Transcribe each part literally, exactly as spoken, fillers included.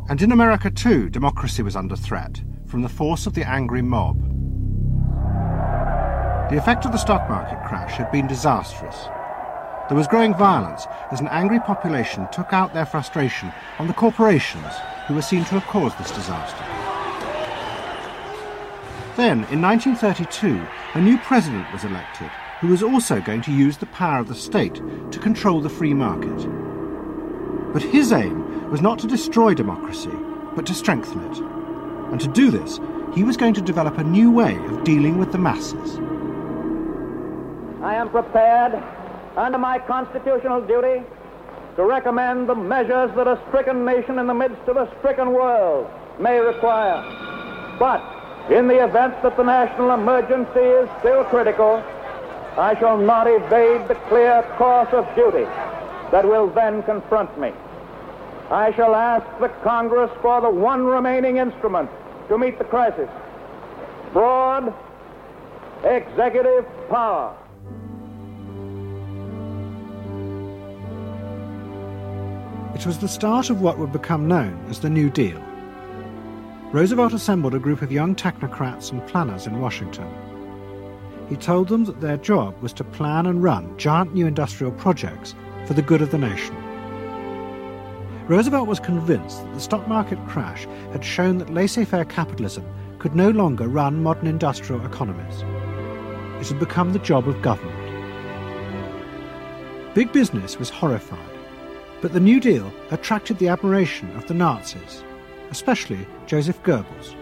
And in America too, democracy was under threat from the force of the angry mob. The effect of the stock market crash had been disastrous. There was growing violence as an angry population took out their frustration on the corporations who were seen to have caused this disaster. Then, in nineteen thirty-two, a new president was elected who was also going to use the power of the state to control the free market. But his aim was not to destroy democracy, but to strengthen it. And to do this, he was going to develop a new way of dealing with the masses. I am prepared, under my constitutional duty, to recommend the measures that a stricken nation in the midst of a stricken world may require. But in the event that the national emergency is still critical, I shall not evade the clear course of duty that will then confront me. I shall ask the Congress for the one remaining instrument to meet the crisis: broad executive power. It was the start of what would become known as the New Deal. Roosevelt assembled a group of young technocrats and planners in Washington. He told them that their job was to plan and run giant new industrial projects for the good of the nation. Roosevelt was convinced that the stock market crash had shown that laissez-faire capitalism could no longer run modern industrial economies. It had become the job of government. Big business was horrified, but the New Deal attracted the admiration of the Nazis, especially Joseph Goebbels.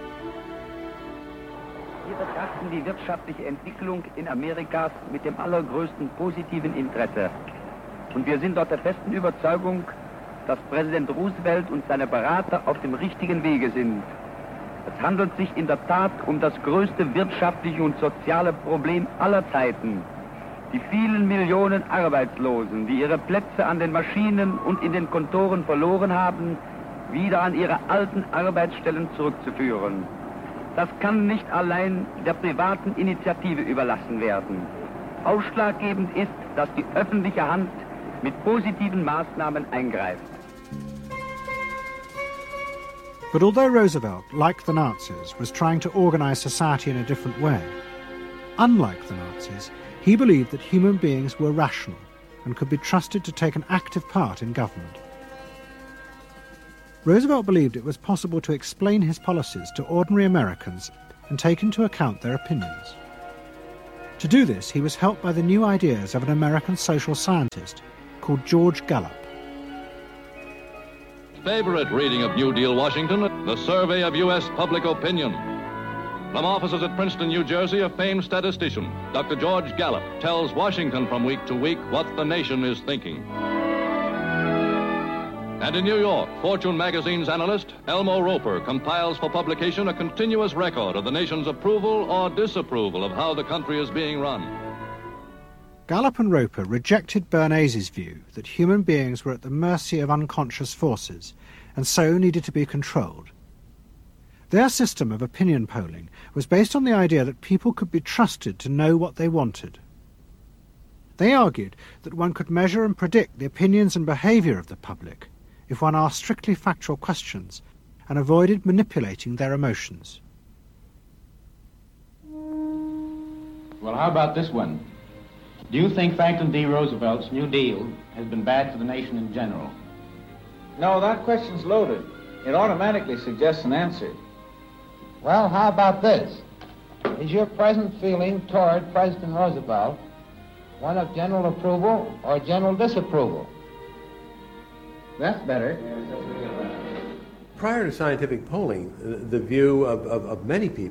Wir betrachten die wirtschaftliche Entwicklung in Amerika mit dem allergrößten positiven Interesse. Und wir sind dort der festen Überzeugung, dass Präsident Roosevelt und seine Berater auf dem richtigen Wege sind. Es handelt sich in der Tat um das größte wirtschaftliche und soziale Problem aller Zeiten. Die vielen Millionen Arbeitslosen, die ihre Plätze an den Maschinen und in den Kontoren verloren haben, wieder an ihre alten Arbeitsstellen zurückzuführen. Das kann nicht allein der privaten Initiative überlassen werden. Ausschlaggebend ist, dass die öffentliche Hand mit positiven Maßnahmen eingreift. But although Roosevelt, like the Nazis, was trying to organize society in a different way, unlike the Nazis, he believed that human beings were rational and could be trusted to take an active part in government. Roosevelt believed it was possible to explain his policies to ordinary Americans and take into account their opinions. To do this, he was helped by the new ideas of an American social scientist called George Gallup. Favorite reading of New Deal Washington, the survey of U S public opinion. From offices at Princeton, New Jersey, a famed statistician, Doctor George Gallup, tells Washington from week to week what the nation is thinking. And in New York, Fortune magazine's analyst, Elmo Roper, compiles for publication a continuous record of the nation's approval or disapproval of how the country is being run. Gallup and Roper rejected Bernays' view that human beings were at the mercy of unconscious forces and so needed to be controlled. Their system of opinion polling was based on the idea that people could be trusted to know what they wanted. They argued that one could measure and predict the opinions and behaviour of the public if one asked strictly factual questions and avoided manipulating their emotions. Well, how about this one? Do you think Franklin D. Roosevelt's New Deal has been bad for the nation in general? No, that question's loaded. It automatically suggests an answer. Well, how about this? Is your present feeling toward President Roosevelt one of general approval or general disapproval? That's better. Prior to scientific polling, the view of, of, of many people